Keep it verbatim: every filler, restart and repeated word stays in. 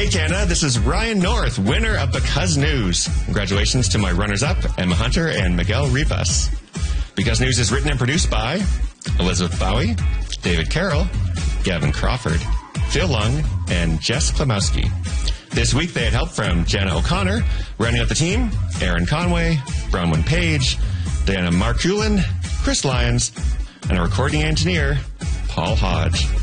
Hey, Canada, this is Ryan North, winner of Because News. Congratulations to my runners-up, Emma Hunter and Miguel Rivas. Because News is written and produced by Elizabeth Bowie, David Carroll, Gavin Crawford, Phil Lung, and Jess Klimowski. This week they had help from Jenna O'Connor, rounding out the team, Aaron Conway, Bronwyn Page, Diana Markulin, Chris Lyons, and a recording engineer, Paul Hodge.